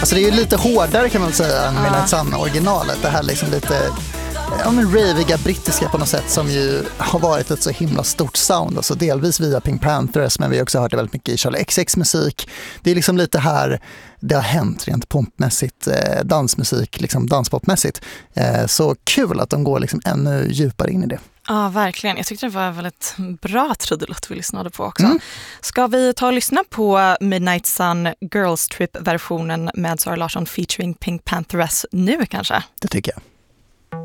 Alltså det är ju lite hårdare kan man säga än Midnight Sun-originalet. Det här liksom lite raviga brittiska på något sätt som ju har varit ett så himla stort sound. Alltså delvis via Pink Panthers, men vi har också hört det väldigt mycket i Charlie XX musik. Det är liksom lite här det har hänt rent pompmässigt, dansmusik, liksom danspopmässigt. Så kul att de går liksom ännu djupare in i det. Ja, verkligen. Jag tyckte det var väldigt bra trudelutt vi lyssnade på också. Ska vi ta och lyssna på Midnight Sun Girls Trip-versionen med Zara Larsson featuring Pink Panthers nu kanske? Det tycker jag.